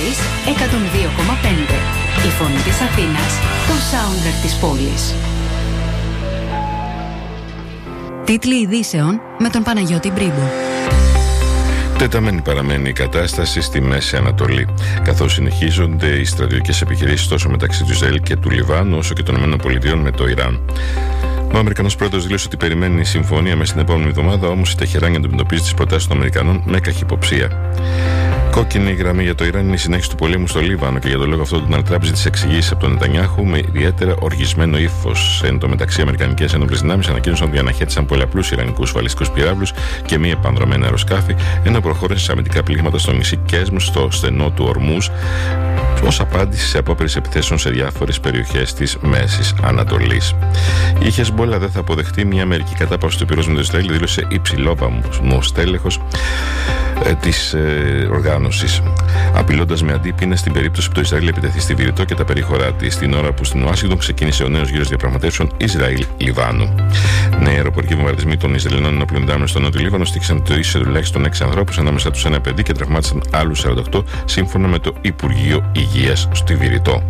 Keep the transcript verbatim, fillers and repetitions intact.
Μετρόπολης εκατόν δύο κόμμα πέντε. Η φωνή της Αθήνας, το soundtrack της πόλης. Τίτλοι ειδήσεων με τον Παναγιώτη Μπρίμπο. Τεταμένη παραμένει η κατάσταση στη Μέση Ανατολή, καθώς συνεχίζονται οι στρατιωτικές επιχειρήσεις τόσο μεταξύ του Ισραήλ και του Λιβάνου, όσο και των ΗΠΑ με το Ιράν. Ο Αμερικανός πρόεδρος δήλωσε ότι περιμένει συμφωνία μέσα στην επόμενη εβδομάδα, όμως η Τεχεράνη αντιμετωπίζει τις προτάσεις των Αμερικανών με καχυποψία. Κόκκινη γραμμή για το Ιράν είναι η συνέχιση του πολέμου στο Λίβανο και για τον λόγο αυτό τον ανατράπησε τις εξηγήσεις από τον Νετανιάχου με ιδιαίτερα οργισμένο ύφος. Εν τω μεταξύ, οι Αμερικανικές ένοπλες δυνάμεις ανακοίνωσαν ότι αναχέτησαν πολλαπλούς Ιρανικούς βαλιστικούς πυράβλους και μη επανδρομένα αεροσκάφη, ενώ προχώρησαν σε αμυντικά πλήγματα στο νησί Κέσμ, στο στενό του Ορμούζ, ως απάντηση σε απόπειρες επιθέσεων σε διάφορες περιοχές της Μέσης Ανατολής. Η Χεσμπόλα δεν θα αποδεχτεί μια μερική κατάπαυση του πυρός με το Ισραήλ, δήλωσε υψηλόβαμο στέλεχος ε, της ε, οργάνωσης, απειλώντας με αντίπεινα στην περίπτωση που το Ισραήλ επιτεθεί στη Βηρητό και τα περίχωρά της, την ώρα που στην Ουάσιγκτον ξεκίνησε ο νέος γύρος διαπραγματεύσεων Ισραήλ-Λιβάνου. Νέοι αεροπορικοί βομβαρδισμοί των Ισραηλινών ενόπλων δυνάμεων στο Νότιο Λίβανο στήχησαν το ίσιο τουλάχιστον έξι ανθρώπους, ανάμεσά τους ένα παιδί, και τραυμάτισαν άλλους σαράντα οκτώ, σύμφωνα με το Υπουργείο Υγείας στη Βηρητό.